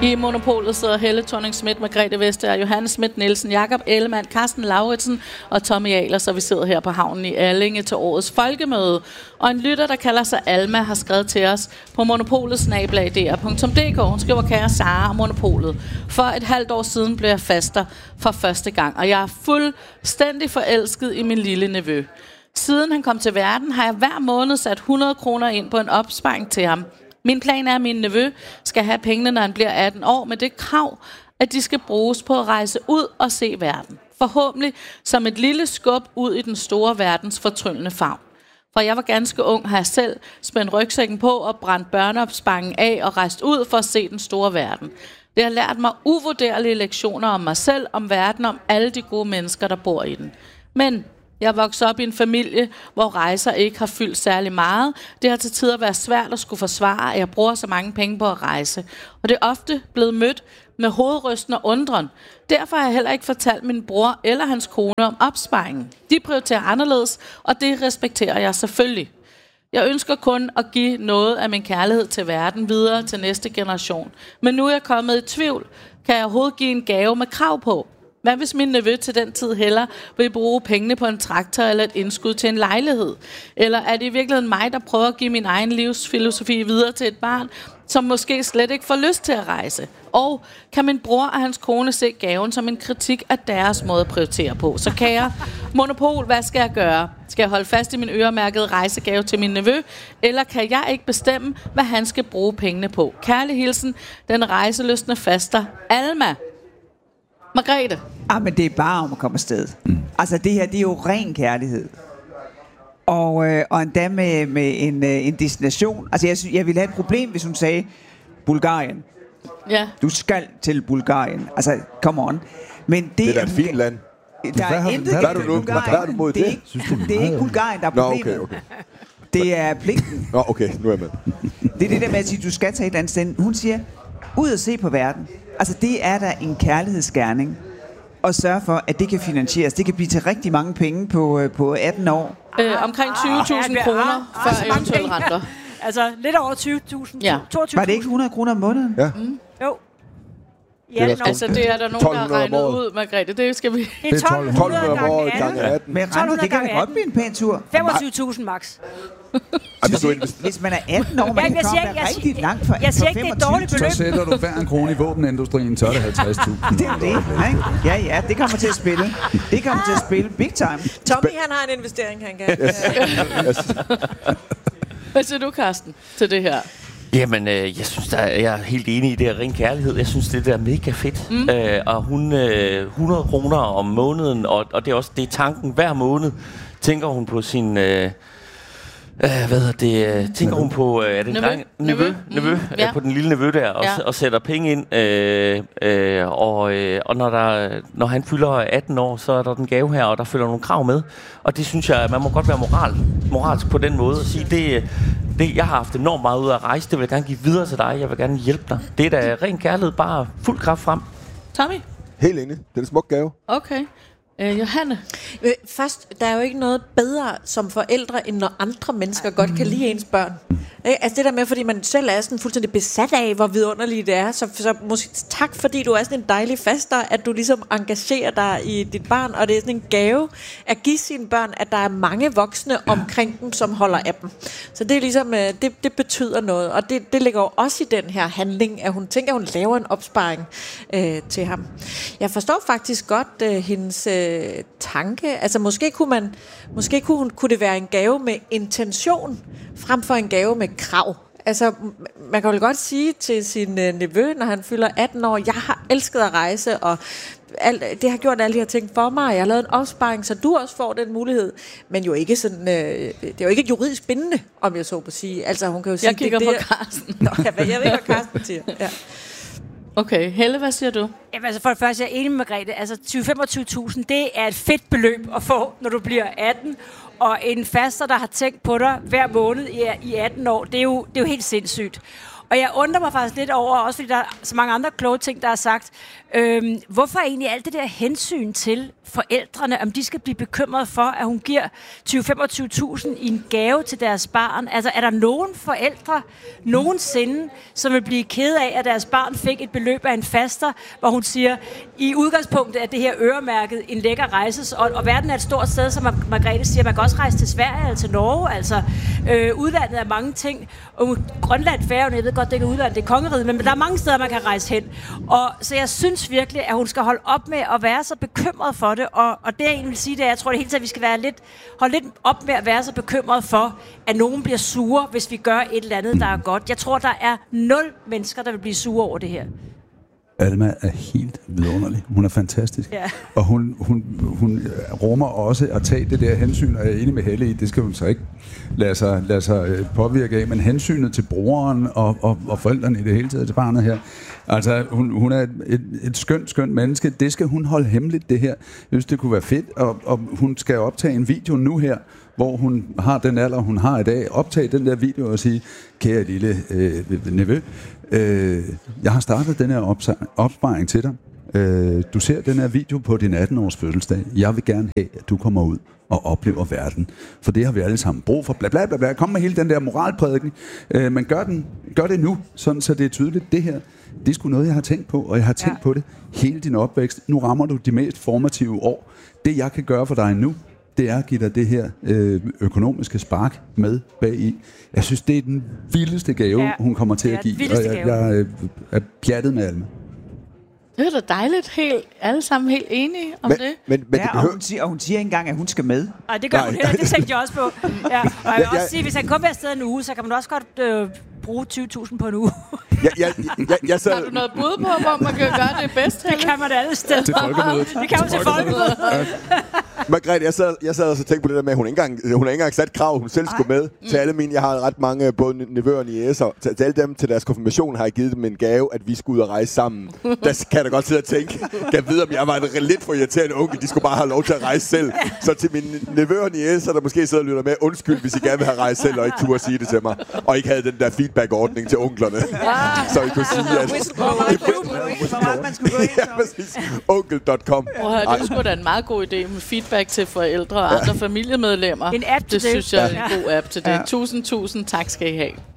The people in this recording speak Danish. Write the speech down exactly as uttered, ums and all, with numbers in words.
I Monopolet sidder Helle Thorning-Schmidt, Margrethe Vestager, Johannes Schmidt Nielsen, Jakob Ellemann, Carsten Lauritsen og Tommy Ahlers, og vi sidder her på havnen i Allinge til årets folkemøde. Og en lytter, der kalder sig Alma, har skrevet til os på monopolet snabel-a d r punktum d k. Hun skriver: kære Sara og Monopolet. For et halvt år siden blev jeg faster for første gang, og jeg er fuldstændig forelsket i min lille nevø. Siden han kom til verden, har jeg hver måned sat hundrede kroner ind på en opsparing til ham. Min plan er, at min nevø skal have pengene, når han bliver atten år, med det krav, at de skal bruges på at rejse ud og se verden. Forhåbentlig som et lille skub ud i den store verdens fortryllende favn. For jeg var ganske ung, har jeg selv spændt rygsækken på og brændt børneopsparingen af og rejst ud for at se den store verden. Det har lært mig uvurderlige lektioner om mig selv, om verden, om alle de gode mennesker, der bor i den. Men jeg er vokset op i en familie, hvor rejser ikke har fyldt særlig meget. Det har til tider været svært at skulle forsvare, at jeg bruger så mange penge på at rejse. Og det er ofte blevet mødt med hovedrysten og undren. Derfor har jeg heller ikke fortalt min bror eller hans kone om opsparingen. De prioriterer anderledes, og det respekterer jeg selvfølgelig. Jeg ønsker kun at give noget af min kærlighed til verden videre til næste generation. Men nu er jeg kommet i tvivl. Kan jeg overhovedet give en gave med krav på? Hvad hvis min nevø til den tid heller vil bruge pengene på en traktor eller et indskud til en lejlighed? Eller er det i virkeligheden mig, der prøver at give min egen livsfilosofi videre til et barn, som måske slet ikke får lyst til at rejse? Og kan min bror og hans kone se gaven som en kritik af deres måde at prioritere på? Så kære Monopol, hvad skal jeg gøre? Skal jeg holde fast i min øremærkede rejsegave til min nevø? Eller kan jeg ikke bestemme, hvad han skal bruge pengene på? Kærlig hilsen, den rejselystne faster Alma. Margrethe. Ah, men det er bare om at komme afsted. Mm. Altså det her, det er jo ren kærlighed. Og, øh, og endda med, med en, øh, en destination. Altså jeg, jeg ville have et problem, hvis hun sagde Bulgarien. Ja. Du skal til Bulgarien. Altså, come on. Men det, det er da et fint land. Der er intet hvad er du nu? Hvad er du mod det? Det er ikke, Synes du, det er ikke Bulgarien, der er problemet. Nå, okay, okay. Det er pligten. Nå, okay, nu er jeg med. Det er det der med at sige, du skal tage et eller andet sted. Hun siger, ud og se på verden. Altså, det er da en kærlighedsgerning. Og sørge for, at det kan finansieres. Det kan blive til rigtig mange penge på, på atten år. Øh, omkring tyve tusind kroner for eventuelle renter. Altså, lidt over tyve tusind. Ja. Var det ikke hundrede kroner om måneden? Ja. Mm. Jo. Ja, det altså, det er der nogen, der har regnet ud, Margrethe. Det skal vi... Det er tolv hundrede om året gange atten. Men renter, det kan da godt blive en pæn tur. femogtyve tusind max. Hvis man er atten år, man kan komme rigtig langt for, jeg siger ikke, det er et dårligt beløb. Så sætter du hver en krone i våbenindustrien, så er det halvtreds tusind. Det er det, ikke? Ja, ja, det kommer til at spille. Det kommer til at spille big time. Tommy, han har en investering, han kan. Yes. Yes. Hvad siger du, Carsten, til det her? Jamen, øh, jeg synes, der er, jeg er helt enig i det her ren kærlighed. Jeg synes, det er mega fedt. Mm. Øh, og hun øh, hundrede kroner om måneden, og, og det er også det er tanken hver måned. Tænker hun på sin... Øh, øh, hvad hedder det? Tænker hun på... Øh, er det en nevø? dreng? Nevø? Mm. Nevø? Ja. På den lille nevø der, og, Ja. og sætter penge ind. Øh, øh, og øh, og når, der, når han fylder atten år, så er der den gave her, og der følger nogle krav med. Og det synes jeg, man må godt være moral, moralsk på den måde. Og sige, det... Det, jeg har haft enormt meget ud af at rejse. Det vil jeg gerne give videre til dig. Jeg vil gerne hjælpe dig. Det er da ren kærlighed. Bare fuld kraft frem. Tommy? Helt enig. Det er en smuk gave. Okay. Øh, Johanne? Øh, først, der er jo ikke noget bedre som forældre, end når andre mennesker godt kan lide ens børn. Øh, altså det der med, fordi man selv er sådan fuldstændig besat af, hvor vidunderligt det er. Så, så måske tak, fordi du er sådan en dejlig faster, at du ligesom engagerer dig i dit barn. Og det er sådan en gave at give sine børn, at der er mange voksne omkring dem, som holder af dem. Så det er ligesom, øh, det, det betyder noget. Og det, det ligger jo også i den her handling, at hun tænker, at hun laver en opsparing øh, til ham. Jeg forstår faktisk godt øh, hendes... Øh, tanke. Altså måske kunne man, måske kunne, hun, kunne det være en gave med intention frem for en gave med krav. Altså man kan jo godt sige til sin øh, nevø, når han fylder atten år, jeg har elsket at rejse, og alt, det har gjort alle de her ting for mig, jeg har lavet en opsparing, så du også får den mulighed, men jo ikke sådan, øh, det er jo ikke juridisk bindende, om jeg så på sige. Altså hun kan jo sige, jeg kigger det, på det, Carsten. Nå, jeg, jeg ved, hvad Carsten siger. Ja. Okay, Helle, hvad siger du? Jamen, altså for det første, jeg er enig med Margrethe. Altså tyve til femogtyve tusind, det er et fedt beløb at få, når du bliver atten. Og en faster, der har tænkt på dig hver måned i, i atten år, det er, jo, det er jo helt sindssygt. Og jeg undrer mig faktisk lidt over, også fordi der er så mange andre kloge ting, der er sagt. Øhm, hvorfor egentlig alt det der hensyn til forældrene, om de skal blive bekymret for, at hun giver tyve til femogtyve tusind i en gave til deres barn. Altså, er der nogen forældre nogensinde, som vil blive ked af, at deres barn fik et beløb af en faster, hvor hun siger, i udgangspunktet er det her øremærket en lækker rejse, og, og verden er et stort sted, som Margrethe siger, man kan også rejse til Sverige eller til Norge, altså øh, udlandet er mange ting, og Grønland, Færøerne, jeg ved godt, det ikke er udlandet, det er kongeriget, men der er mange steder, man kan rejse hen. Og så jeg synes virkelig, at hun skal holde op med at være så bekymret for det, og, og det jeg egentlig vil sige, det er, jeg tror det hele taget, at vi skal være lidt, holde lidt op med at være så bekymret for, at nogen bliver sure, hvis vi gør et eller andet, der er godt. Jeg tror, der er nul mennesker, der vil blive sure over det her. Alma er helt vidunderlig. Hun er fantastisk. Ja. Og hun, hun, hun rummer også at tage det der hensyn, og jeg er enig med Helle i, det skal hun så ikke lade sig, lade sig påvirke af, men hensynet til broren og, og, og forældrene i det hele taget til barnet her. Altså, hun, hun er et, et, et skønt, skønt menneske. Det skal hun holde hemmeligt, det her. Jeg synes, det kunne være fedt, og, og hun skal optage en video nu her, hvor hun har den alder, hun har i dag, optage den der video og sige, kære lille øh, nevø, øh, jeg har startet den her opsparing til dig. Øh, du ser den her video på din atten-års fødselsdag. Jeg vil gerne have, at du kommer ud og oplever verden. For det har vi alle sammen brug for. Bla, bla, bla, bla. Kom med hele den der moralprædiken. Øh, men gør, den, gør det nu, sådan, så det er tydeligt. Det her, det er sgu noget, jeg har tænkt på, og jeg har tænkt ja. på det hele din opvækst. Nu rammer du de mest formative år. Det, jeg kan gøre for dig nu, det er at give dig det her øh, økonomiske spark med bag i. Jeg synes, det er den vildeste gave, ja, hun kommer til at give. Og jeg, jeg øh, er pjattet med Alma. Det er da dejligt. Helt, alle sammen helt enige om men, det. Men, men ja, det og, hun siger, og hun siger ikke engang, at hun skal med. Nej, det gør hun heller. Det tænkte jeg også på. Ja. Og jeg vil også sige, hvis han kun vil afsted en uge, så kan man også godt øh, bruge tyve tusind på en uge. jeg, jeg, jeg, jeg sad... Har du noget bud på, hvor man kan gøre det bedst? Det kan man alle steder. Til folkemødet. Det kan man til folkemødet. Margrethe, jeg sad, jeg sad og tænkte på det der med, at hun ikke engang, hun har ikke engang sat krav, hun selv skulle med mm. til alle mine. Jeg har ret mange, både nevøer og niæser. Til, til alle dem til deres konfirmation har jeg givet dem en gave, at vi skulle ud og rejse sammen. Der kan jeg da godt sidde og tænke, kan jeg vide, om jeg var en lidt for irriterende onkel. De skulle bare have lov til at rejse selv. Så til mine nevøer og niæser, der måske sidder og lytter med, undskyld, hvis I gerne vil have rejse selv, og ikke turde sige det til mig. Og ikke havde den der feedback-ordning til onklerne. Så I kunne sige, at... Ja, præcis. onkel punktum com. Det er sgu da en meget god idé med feedback til forældre og andre familiemedlemmer. En app til det. Det synes jeg er en ja. god app til det. Ja. Tusind, tusind tak skal I have.